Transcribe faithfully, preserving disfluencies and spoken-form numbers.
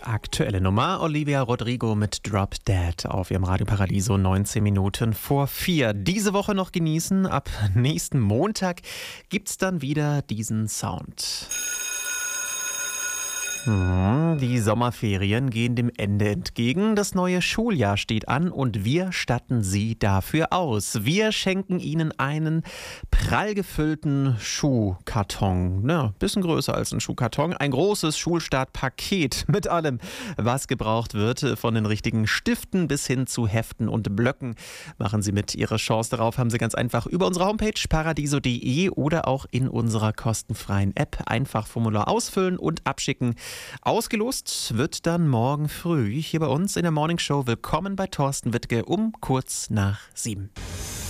aktuelle Nummer. Olivia Rodrigo mit Drop Dead auf ihrem Radio Paradiso neunzehn Minuten vor vier. Diese Woche noch genießen. Ab nächsten Montag gibt's dann wieder diesen Sound. Die Sommerferien gehen dem Ende entgegen. Das neue Schuljahr steht an und wir statten Sie dafür aus. Wir schenken Ihnen einen prall gefüllten Schuhkarton. Ja, bisschen größer als ein Schuhkarton. Ein großes Schulstartpaket mit allem, was gebraucht wird. Von den richtigen Stiften bis hin zu Heften und Blöcken. Machen Sie mit. Ihre Chance darauf haben Sie ganz einfach über unsere Homepage paradiso punkt de oder auch in unserer kostenfreien App. Einfach Formular ausfüllen und abschicken. Ausgelost wird dann morgen früh hier bei uns in der Morning Show. Willkommen bei Thorsten Wittke um kurz nach sieben.